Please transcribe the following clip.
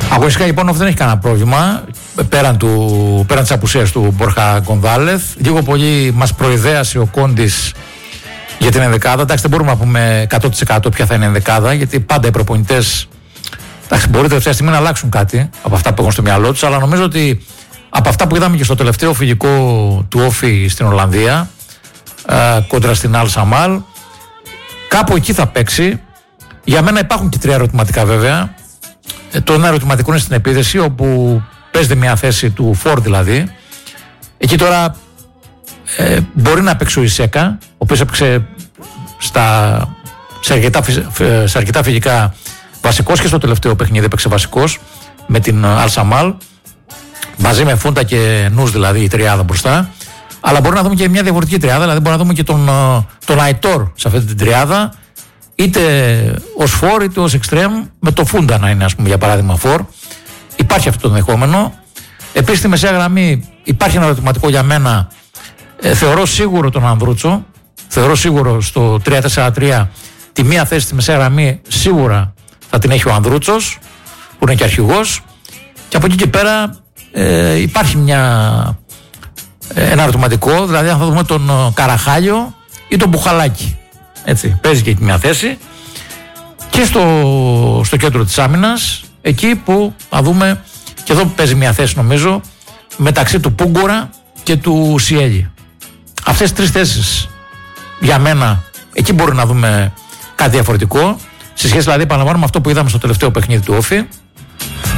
Αγωνιστικά λοιπόν δεν έχει κανένα πρόβλημα πέραν της απουσίας του Μπορχά Γκονδάλεθ. Λίγο πολύ μας προειδέασε ο Κόντις για την ενδεκάδα. Εντάξει, δεν μπορούμε να πούμε 100% ποια θα είναι η ενδεκάδα, γιατί πάντα οι προπονητές μπορείτε τελευταία στιγμή να αλλάξουν κάτι από αυτά που έχουν στο μυαλό τους, αλλά νομίζω ότι από αυτά που είδαμε και στο τελευταίο φιλικό του Όφη στην Ολλανδία κόντρα στην Αλ Σαμάλ, κάπου εκεί θα παίξει. Για μένα υπάρχουν και 3 ερωτηματικά βέβαια. Το ένα ερωτηματικό είναι στην επίδεση, όπου παίζεται μια θέση του Φορ δηλαδή. Εκεί τώρα μπορεί να παίξει ο Ισέκα, ο οποίος έπαιξε σε αρκετά φιλικά βασικός, και στο τελευταίο παιχνίδι έπαιξε βασικός με την Αλ Σαμάλ, μαζί με Φούντα και Νους, δηλαδή η τριάδα μπροστά. Αλλά μπορεί να δούμε και μια διαφορετική τριάδα, δηλαδή μπορεί να δούμε και τον Αϊτόρ σε αυτή την τριάδα, είτε ως φορ είτε ως εξτρέμ, με το Φούντα να είναι, ας πούμε, για παράδειγμα φορ. Υπάρχει αυτό το ενδεχόμενο. Επίσης στη μεσαία γραμμή υπάρχει ένα ερωτηματικό για μένα. Θεωρώ σίγουρο τον Ανδρούτσο, θεωρώ σίγουρο στο 3-4-3 τη μία θέση στη μεσαία γραμμή σίγουρα θα την έχει ο Ανδρούτσος, που είναι και αρχηγός, και από εκεί και πέρα υπάρχει ένα ερωτηματικό, δηλαδή αν θα δούμε τον Καραχάλιο ή τον Μπουχαλάκη. Έτσι, παίζει και εκεί μια θέση. Και στο κέντρο της άμυνας, εκεί που θα δούμε, και εδώ παίζει μια θέση νομίζω, μεταξύ του Πούγκουρα και του Σιέλι. Αυτές τις 3 θέσεις για μένα, εκεί μπορεί να δούμε κάτι διαφορετικό, σε σχέση δηλαδή, επαναλαμβάνω, με αυτό που είδαμε στο τελευταίο παιχνίδι του Όφη.